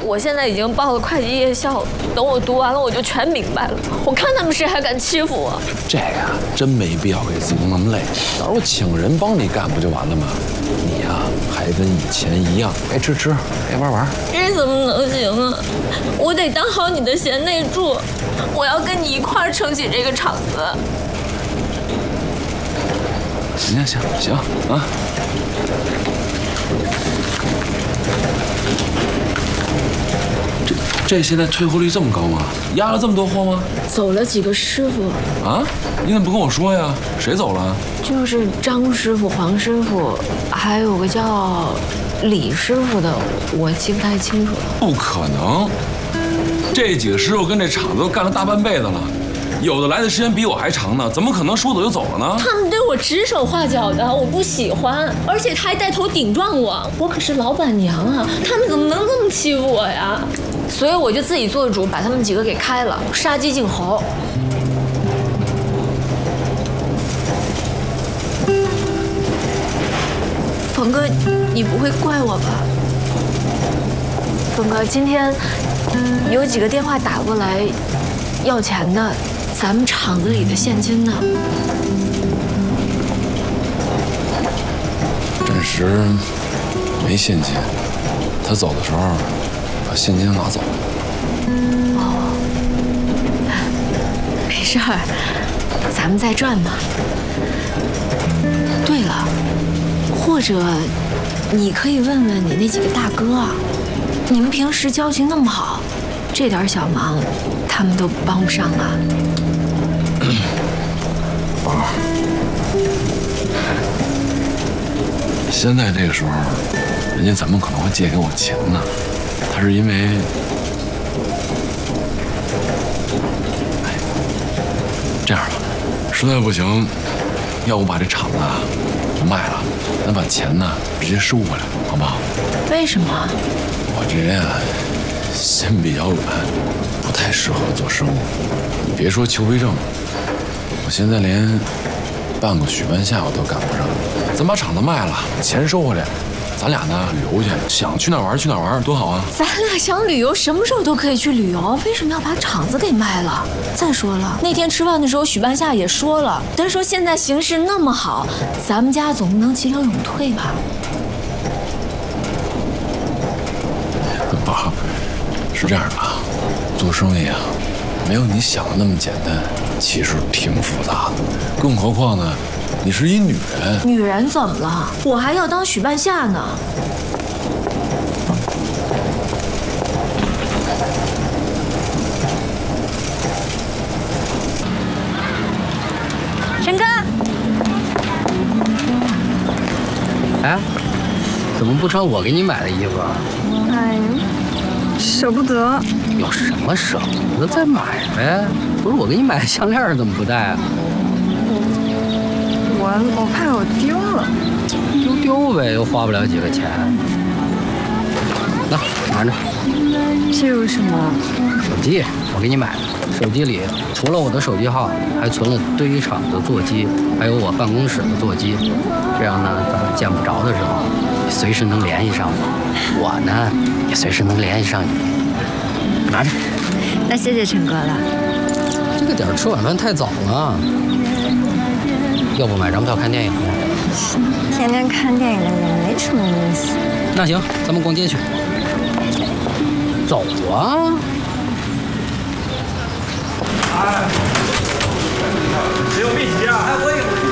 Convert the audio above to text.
我现在已经报了会计夜校，等我读完了我就全明白了。我看他们谁还敢欺负我。 这个呀，真没必要给自己弄那么累。到时候请人帮你干不就完了吗？你呀，还跟以前一样，该吃吃，该玩玩。 这怎么能行啊？我得当好你的贤内助，我要跟你一块儿撑起这个厂子。 行啊！这现在退货率这么高吗？压了这么多货吗？ 走了几个师傅啊？你怎么不跟我说呀？谁走了？ 就是张师傅、黄师傅，还有个叫李师傅的，我记不太清楚了。 不可能，这几个师傅跟这厂子都干了大半辈子了。有的来的时间比我还长呢，怎么可能说走就走了呢？ 他们对我指手画脚的，我不喜欢，而且他还带头顶撞我，我可是老板娘啊，他们怎么能这么欺负我呀？所以我就自己做主，把他们几个给开了，杀鸡儆猴。冯哥，你不会怪我吧？冯哥，今天有几个电话打过来要钱的。咱们厂子里的现金呢？ 暂时没现金，他走的时候把现金拿走了。 哦，没事儿，咱们再赚嘛。对了，或者你可以问问你那几个大哥啊，你们平时交情那么好，这点小忙他们都帮不上啊。 现在这个时候，人家怎么可能会借给我钱呢？他是因为，这样吧，实在不行，要不把这厂子卖了，咱把钱呢直接收回来，好不好？ 为什么？ 我这人啊，心比较软，不太适合做生意。你别说求肥证，我现在连办个许半夏我都赶不上。咱把厂子卖了，钱收回来，咱俩呢旅游去，想去哪玩去哪玩，多好啊！ 咱俩想旅游，什么时候都可以去旅游，为什么要把厂子给卖了？再说了，那天吃饭的时候，许半夏也说了，他说现在形势那么好，咱们家总不能急流勇退吧？ 宝，是这样的，做生意啊，没有你想的那么简单，其实挺复杂的，更何况呢？你是一女人， 女人怎么了？我还要当许半夏呢。 陈哥， 哎，怎么不穿我给你买的衣服啊？ 哎，舍不得。 有什么舍不得再买呗？不是我给你买的项链怎么不戴啊？ 我怕我丢了。 丢呗，又花不了几个钱。那拿着。 这有什么？ 手机，我给你买的。手机里除了我的手机号，还存了堆场的座机，还有我办公室的座机。这样呢，等我见不着的时候，你随时能联系上我。我呢，也随时能联系上你。拿着。 那谢谢陈哥了。 这个点吃晚饭太早了。要不买张票看电影呢？ 天天看电影的人没什么意思。 那行，咱们逛街去。走啊！ 哎，谁有秘籍啊？哎，我有。